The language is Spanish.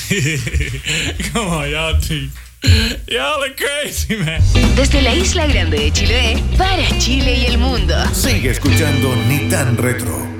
Como yo, tío. Y'all are crazy, man. Desde la isla grande de Chiloé, para Chile y el mundo. Sigue escuchando Ni Tan Retro.